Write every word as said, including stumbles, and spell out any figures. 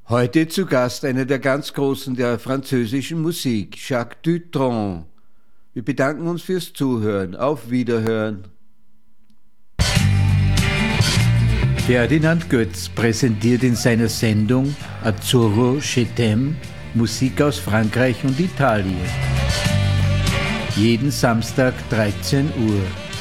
Heute zu Gast einer der ganz Großen der französischen Musik, Jacques Dutronc. Wir bedanken uns fürs Zuhören. Auf Wiederhören. Ferdinand Götz präsentiert in seiner Sendung Azzurro Je t'aime Musik aus Frankreich und Italien. Jeden Samstag dreizehn Uhr.